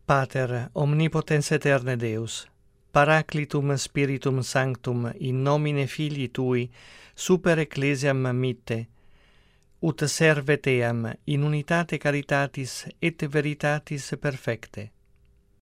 Pater, omnipotens aeterne Deus, Paraclitum Spiritum Sanctum in nomine Filii Tui super Ecclesiam mitte, ut servet eam in unitate caritatis et veritatis perfecte.